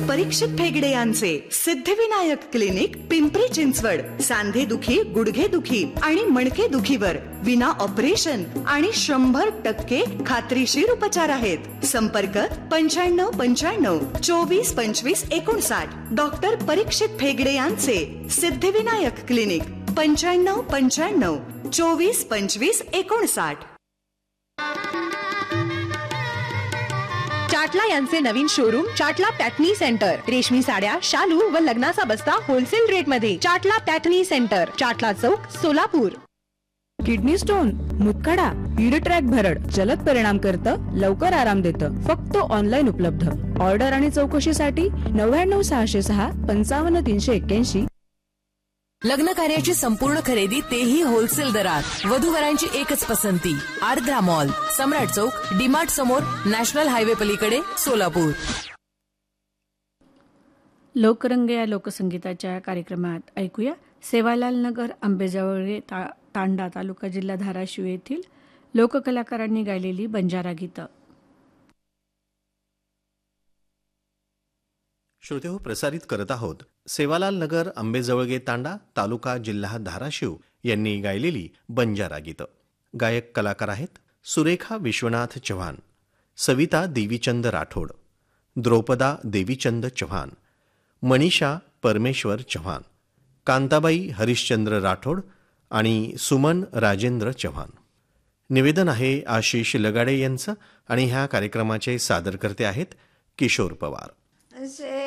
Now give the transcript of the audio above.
परीक्षित फेगडे यांचे सिद्धिविनायक क्लिनिक, पिंपरी चिंचवड. सांधे दुखी, गुडघे दुखी आणि मणके दुखीवर विना ऑपरेशन आणि 100% खात्रीशीर उपचार आहेत. संपर्क 9595 24 25 59. डॉक्टर परीक्षित फेगडे यांचे सिद्धिविनायक क्लिनिक, 9595 24 25 59. चाटला यांचे नवीन शोरूम चाटला पॅटनी सेंटर. रेशमी साड्या, शालू व लग्नाचा बस्ता होलसेल रेट मध्ये. चाटला पॅटनी सेंटर, चाटला चौक, सोलापूर. किडनी स्टोन, मुतखडा, युरिट्रॅक भरड जलद परिणाम करतं, लवकर आराम देतं. फक्त ऑनलाईन उपलब्ध. ऑर्डर आणि चौकशीसाठी 99 606 55 381. लग्न कार्याची संपूर्ण खरेदी तेही होलसेल दरात. वधूवरांची एकच पसंती, आर्द्रा मॉल, सम्राट चौक, डीमार्ट समोर, नॅशनल हायवे पलीकडे, सोलापूर. लोकरंग या लोकसंगीताच्या कार्यक्रमात ऐकूया सेवालाल नगर, आंबेजवळगे तांडा, तालुका जिल्हा धाराशिव येथील लोककलाकारांनी गायलेली बंजारा गीतं. श्रोतेहो, प्रसारित करत आहोत सेवालाल नगर, आंबेजवळगे तांडा, तालुका जिल्हा धाराशिव यांनी गायलेली बंजारा गीतं. गायक कलाकार आहेत सुरेखा विश्वनाथ चव्हाण, सविता देवीचंद राठोड, द्रौपदा देवीचंद चव्हाण, मनीषा परमेश्वर चव्हाण, कांताबाई हरिश्चंद्र राठोड आणि सुमन राजेंद्र चव्हाण. निवेदन आहे आशिष लगाडे यांचं आणि ह्या कार्यक्रमाचे सादरकर्ते आहेत किशोर पवार.